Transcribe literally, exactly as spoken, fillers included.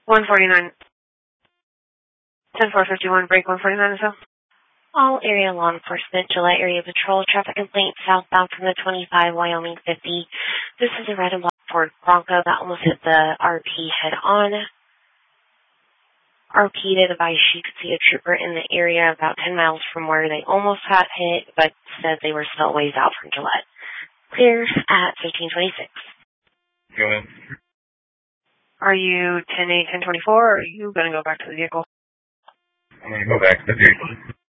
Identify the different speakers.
Speaker 1: one forty-nine. ten four fifty-one, break one forty-nine or so.
Speaker 2: All area law enforcement, Gillette area patrol, traffic complaint southbound from the twenty-five, Wyoming fifty. This is a red and black Ford Bronco that almost hit the R P head on. R P did advise she could see a trooper in the area about ten miles from where they almost got hit, but said they were still ways out from Gillette. Clear at fifteen twenty-six.
Speaker 3: Go ahead.
Speaker 1: Are you ten eight, ten twenty-four, or are you going to go back to the vehicle?
Speaker 3: I'm going to go back to the vehicle.